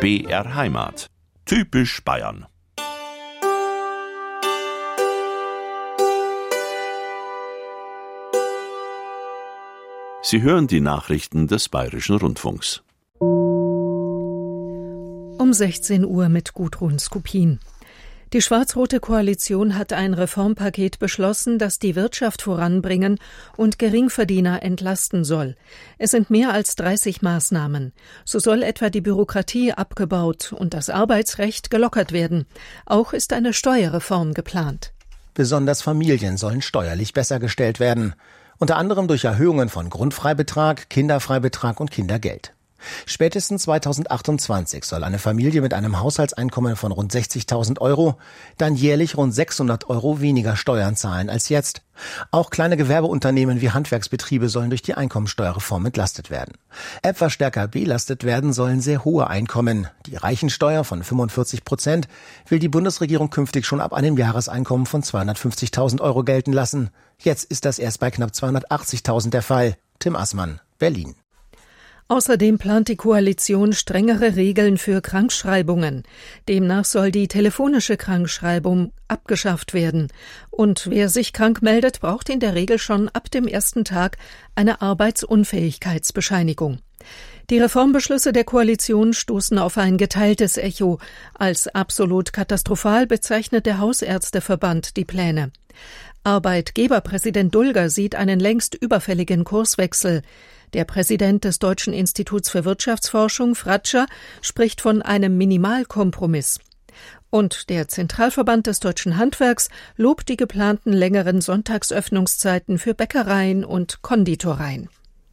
BR Heimat. Typisch Bayern. Sie hören die Nachrichten des Bayerischen Rundfunks. Um 16 Uhr mit Gudrun Skupin. Die schwarz-rote Koalition hat ein Reformpaket beschlossen, das die Wirtschaft voranbringen und Geringverdiener entlasten soll. Es sind mehr als 30 Maßnahmen. So soll etwa die Bürokratie abgebaut und das Arbeitsrecht gelockert werden. Auch ist eine Steuerreform geplant. Besonders Familien sollen steuerlich besser gestellt werden. Unter anderem durch Erhöhungen von Grundfreibetrag, Kinderfreibetrag und Kindergeld. Spätestens 2028 soll eine Familie mit einem Haushaltseinkommen von rund 60.000 Euro dann jährlich rund 600 Euro weniger Steuern zahlen als jetzt. Auch kleine Gewerbeunternehmen wie Handwerksbetriebe sollen durch die Einkommensteuerreform entlastet werden. Etwas stärker belastet werden sollen sehr hohe Einkommen. Die Reichensteuer von 45% will die Bundesregierung künftig schon ab einem Jahreseinkommen von 250.000 Euro gelten lassen. Jetzt ist das erst bei knapp 280.000 der Fall. Tim Assmann, Berlin. Außerdem plant die Koalition strengere Regeln für Krankschreibungen. Demnach soll die telefonische Krankschreibung abgeschafft werden. Und wer sich krank meldet, braucht in der Regel schon ab dem ersten Tag eine Arbeitsunfähigkeitsbescheinigung. Die Reformbeschlüsse der Koalition stoßen auf ein geteiltes Echo. Als absolut katastrophal bezeichnet der Hausärzteverband die Pläne. Arbeitgeberpräsident Dulger sieht einen längst überfälligen Kurswechsel. Der Präsident des Deutschen Instituts für Wirtschaftsforschung, Fratscher, spricht von einem Minimalkompromiss. Und der Zentralverband des deutschen Handwerks lobt die geplanten längeren Sonntagsöffnungszeiten für Bäckereien und Konditoreien.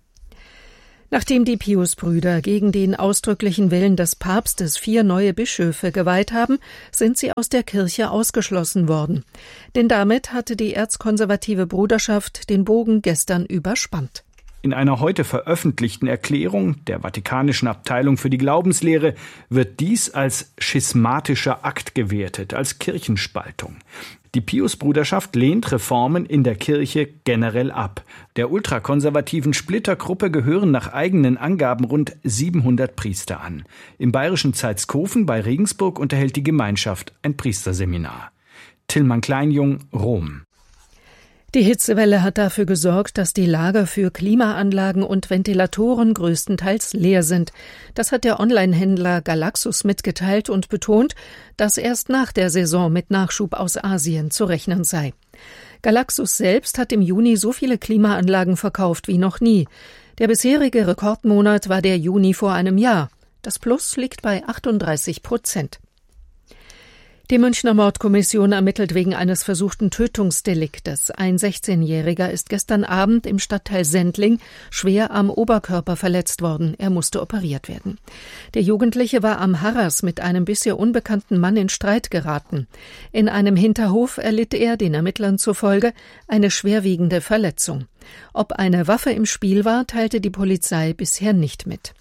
Nachdem die Pius-Brüder gegen den ausdrücklichen Willen des Papstes 4 neue Bischöfe geweiht haben, sind sie aus der Kirche ausgeschlossen worden. Denn damit hatte die erzkonservative Bruderschaft den Bogen gestern überspannt. In einer heute veröffentlichten Erklärung der Vatikanischen Abteilung für die Glaubenslehre wird dies als schismatischer Akt gewertet, als Kirchenspaltung. Die Pius-Bruderschaft lehnt Reformen in der Kirche generell ab. Der ultrakonservativen Splittergruppe gehören nach eigenen Angaben rund 700 Priester an. Im bayerischen Zeitskofen bei Regensburg unterhält die Gemeinschaft ein Priesterseminar. Tillmann Kleinjung, Rom. Die Hitzewelle hat dafür gesorgt, dass die Lager für Klimaanlagen und Ventilatoren größtenteils leer sind. Das hat der Online-Händler Galaxus mitgeteilt und betont, dass erst nach der Saison mit Nachschub aus Asien zu rechnen sei. Galaxus selbst hat im Juni so viele Klimaanlagen verkauft wie noch nie. Der bisherige Rekordmonat war der Juni vor einem Jahr. Das Plus liegt bei 38%. Die Münchner Mordkommission ermittelt wegen eines versuchten Tötungsdeliktes. Ein 16-Jähriger ist gestern Abend im Stadtteil Sendling schwer am Oberkörper verletzt worden. Er musste operiert werden. Der Jugendliche war am Harras mit einem bisher unbekannten Mann in Streit geraten. In einem Hinterhof erlitt er, den Ermittlern zufolge, eine schwerwiegende Verletzung. Ob eine Waffe im Spiel war, teilte die Polizei bisher nicht mit.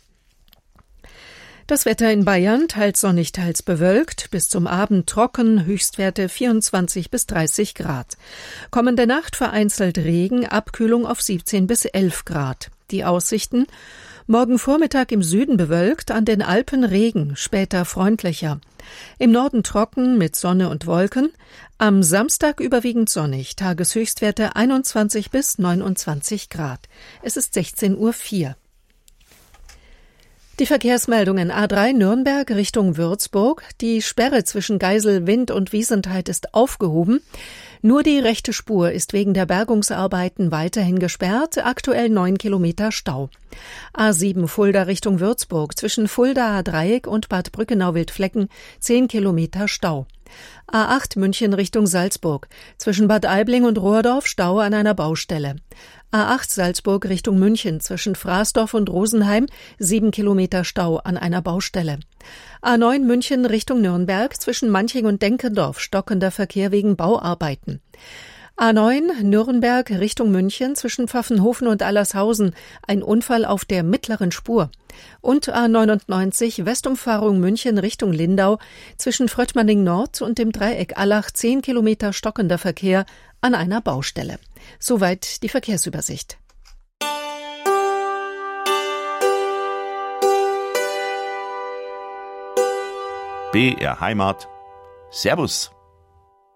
Das Wetter in Bayern teils sonnig, teils bewölkt, bis zum Abend trocken, Höchstwerte 24 bis 30 Grad. Kommende Nacht vereinzelt Regen, Abkühlung auf 17 bis 11 Grad. Die Aussichten: Morgen Vormittag im Süden bewölkt, an den Alpen Regen, später freundlicher. Im Norden trocken mit Sonne und Wolken. Am Samstag überwiegend sonnig, Tageshöchstwerte 21 bis 29 Grad. Es ist 16:04 Uhr. Die Verkehrsmeldungen: A3 Nürnberg Richtung Würzburg. Die Sperre zwischen Geiselwind und Wiesentheit ist aufgehoben. Nur die rechte Spur ist wegen der Bergungsarbeiten weiterhin gesperrt. Aktuell 9 Kilometer Stau. A7 Fulda Richtung Würzburg. Zwischen Fuldaer Dreieck und Bad Brückenau-Wildflecken 10 Kilometer Stau. A8 München Richtung Salzburg. Zwischen Bad Aibling und Rohrdorf Stau an einer Baustelle. A8 Salzburg Richtung München, zwischen Fraßdorf und Rosenheim 7 Kilometer Stau an einer Baustelle. A9 München Richtung Nürnberg, zwischen Manching und Denkendorf stockender Verkehr wegen Bauarbeiten. A9 Nürnberg Richtung München, zwischen Pfaffenhofen und Allershausen ein Unfall auf der mittleren Spur. Und A99 Westumfahrung München Richtung Lindau, zwischen Fröttmanning Nord und dem Dreieck Allach 10 Kilometer stockender Verkehr an einer Baustelle. Soweit die Verkehrsübersicht. BR Heimat. Servus.